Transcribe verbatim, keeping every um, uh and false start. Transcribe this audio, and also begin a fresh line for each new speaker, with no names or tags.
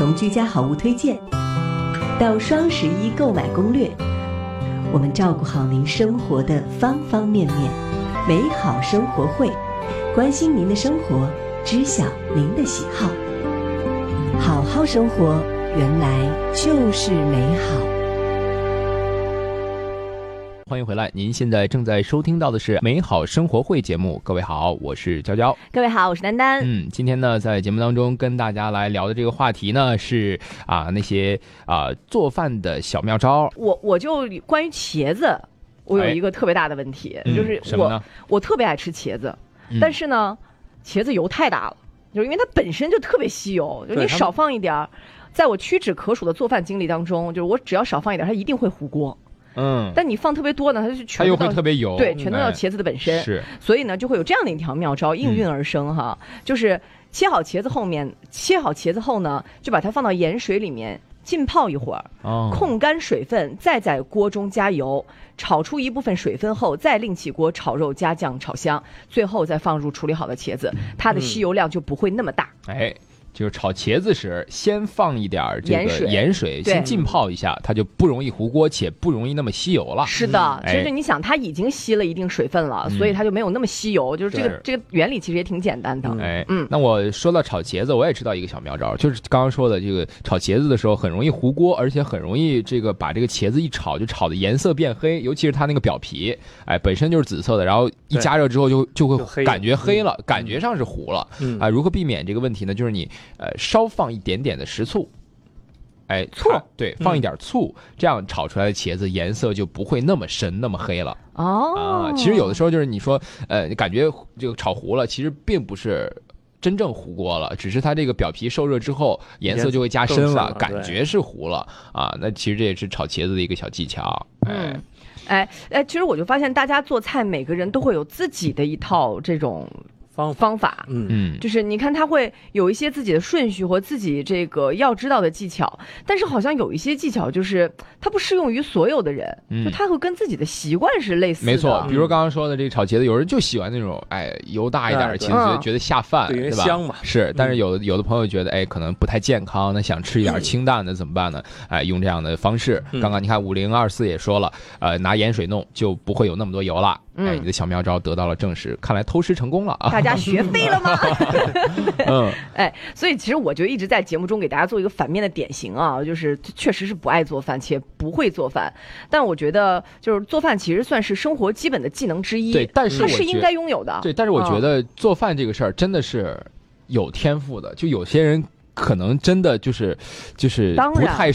从居家好物推荐到双十一购买攻略，我们照顾好您生活的方方面面。美好生活会，关心您的生活，知晓您的喜好。好好生活，原来就是美好。
欢迎回来，您现在正在收听到的是美好生活会节目。各位好，我是娇娇。
各位好，我是丹丹。
嗯，今天呢，在节目当中跟大家来聊的这个话题呢，是啊那些啊做饭的小妙招。
我我就关于茄子，我有一个特别大的问题，
哎、
就是我、嗯、我特别爱吃茄子，嗯、但是呢，茄子油太大了，就是因为它本身就特别吸油，就你少放一点，在我屈指可数的做饭经历当中，就是我只要少放一点，它一定会糊锅。
嗯，
但你放特别多呢，它就全
它又会特别油，
对，全都到茄子的本身，
哎、是，
所以呢，就会有这样的一条妙招应运而生哈，嗯、就是切好茄子后面，切好茄子后呢，就把它放到盐水里面浸泡一会儿，哦、控干水分，再在锅中加油，炒出一部分水分后，再另起锅炒肉加酱炒香，最后再放入处理好的茄子，它的吸油量就不会那么大。
嗯、哎。就是炒茄子时，先放一点这个盐水，先浸泡一下，它就不容易糊锅，且不容易那么吸油了。
是的，其实你想，它已经吸了一定水分了，所以它就没有那么吸油。就是这个这个原理其实也挺简单的。
哎，嗯，那我说到炒茄子，我也知道一个小妙招，就是刚刚说的这个炒茄子的时候很容易糊锅，而且很容易这个把这个茄子一炒就炒的颜色变黑，尤其是它那个表皮，哎，本身就是紫色的，然后一加热之后就就会感觉黑了，感觉上是糊了。嗯啊，如何避免这个问题呢？就是你呃稍放一点点的食醋，哎，
醋
对，放一点醋，嗯、这样炒出来的茄子颜色就不会那么深、那么黑了。
哦，
啊，其实有的时候就是你说，呃，你感觉这个炒糊了，其实并不是真正糊锅了，只是它这个表皮受热之后颜色就会加深了，感觉是糊了啊。那其实这也是炒茄子的一个小技巧。哎，
嗯、哎哎，其实我就发现大家做菜，每个人都会有自己的一套这种。方方法，嗯，就是你看他会有一些自己的顺序或自己这个要知道的技巧，但是好像有一些技巧就是它不适用于所有的人，嗯、就它会跟自己的习惯是类似的。
没错，比如刚刚说的这个炒茄子，有人就喜欢那种哎油大一点的茄子，觉得觉得下饭，
对
吧？
香嘛。
是，但是有的有的朋友觉得哎可能不太健康，那想吃一点清淡的怎么办呢？哎，用这样的方式，刚刚你看五零二四也说了，呃，拿盐水弄就不会有那么多油了。哎，你的小妙招得到了证实，看来偷师成功了啊！
大家学废了吗？
嗯，
哎，所以其实我就一直在节目中给大家做一个反面的典型啊，就是确实是不爱做饭且不会做饭，但我觉得就是做饭其实算是生活基本的技能之一，
对，但是
它是应该拥有的。
对，但是我觉得做饭这个事儿真的是有天赋的，就有些人可能真的就是就是不太